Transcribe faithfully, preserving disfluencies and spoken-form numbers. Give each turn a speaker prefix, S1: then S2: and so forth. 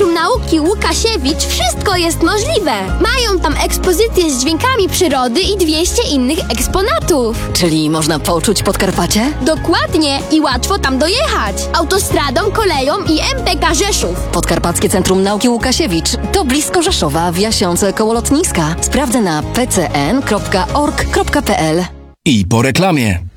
S1: Centrum Nauki Łukasiewicz wszystko jest możliwe. Mają tam ekspozycje z dźwiękami przyrody i dwieście innych eksponatów.
S2: Czyli można poczuć Podkarpacie?
S1: Dokładnie i łatwo tam dojechać. Autostradą, koleją i M P K Rzeszów.
S2: Podkarpackie Centrum Nauki Łukasiewicz to blisko Rzeszowa, w Jasiące koło lotniska. Sprawdzę na p c n kropka org kropka p l.
S3: I po reklamie.